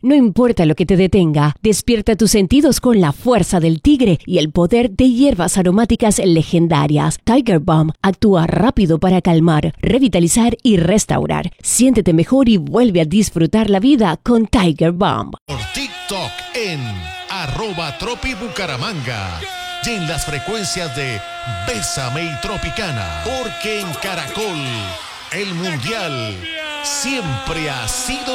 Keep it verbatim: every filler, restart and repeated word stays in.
No importa lo que te detenga, despierta tus sentidos con la fuerza del tigre y el poder de hierbas aromáticas legendarias. Tiger Balm actúa rápido para calmar, revitalizar y restaurar. Siéntete mejor y vuelve a disfrutar la vida con Tiger Balm. Por TikTok en arroba Tropi Bucaramanga y en las frecuencias de Bésame y Tropicana, porque en Caracol el Mundial siempre ha sido